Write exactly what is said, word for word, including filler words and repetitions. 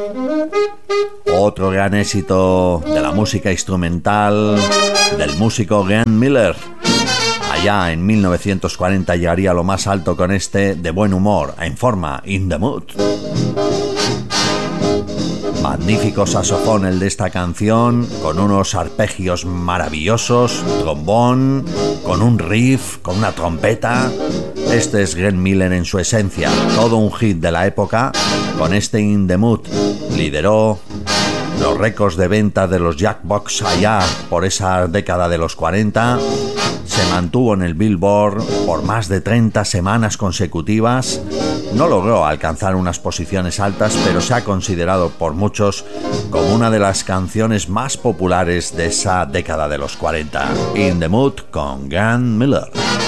Otro gran éxito de la música instrumental del músico Glenn Miller. Allá en mil novecientos cuarenta llegaría a lo más alto con este De buen humor, en forma, In the Mood. Magnífico saxofón el de esta canción, con unos arpegios maravillosos, trombón, con un riff, con una trompeta. Este es Glenn Miller en su esencia, todo un hit de la época. Con este In the Mood lideró los récords de venta de los Jackbox allá por esa década de los cuarenta. Se mantuvo en el Billboard por más de treinta semanas consecutivas. No logró alcanzar unas posiciones altas, pero se ha considerado por muchos como una de las canciones más populares de esa década de los cuarenta. In the Mood con Glenn Miller.